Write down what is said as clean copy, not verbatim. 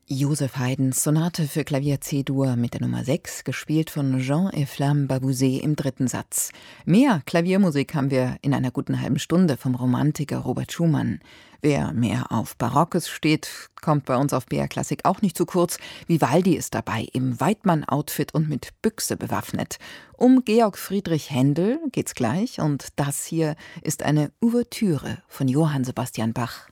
Joseph Haydns Sonate für Klavier C-Dur mit der Nummer 6, gespielt von Jean-Efflam Babusé im dritten Satz. Mehr Klaviermusik haben wir in einer guten halben Stunde vom Romantiker Robert Schumann. Wer mehr auf Barockes steht, kommt bei uns auf BR Klassik auch nicht zu kurz. Vivaldi ist dabei, im Weidmann-Outfit und mit Büchse bewaffnet. Um Georg Friedrich Händel geht's gleich und das hier ist eine Ouvertüre von Johann Sebastian Bach.